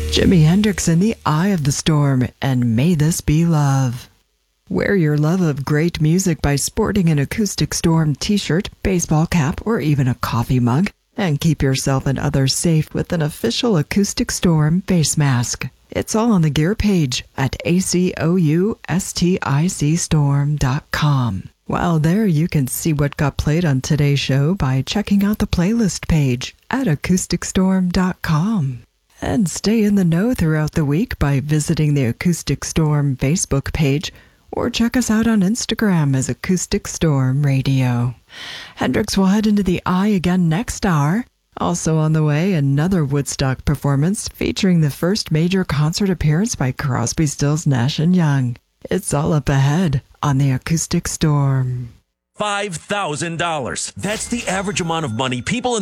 Jimi Hendrix in the Eye of the Storm, and May This Be Love. Wear your love of great music by sporting an Acoustic Storm t-shirt, baseball cap, or even a coffee mug, and keep yourself and others safe with an official Acoustic Storm face mask. It's all on the gear page at ACOUSTICStorm.com. While there, you can see what got played on today's show by checking out the playlist page at AcousticStorm.com. And stay in the know throughout the week by visiting the Acoustic Storm Facebook page, or check us out on Instagram as Acoustic Storm Radio. Hendrix will head into the Eye again next hour. Also on the way, another Woodstock performance featuring the first major concert appearance by Crosby, Stills, Nash & Young. It's all up ahead on the Acoustic Storm. $5,000. That's the average amount of money people in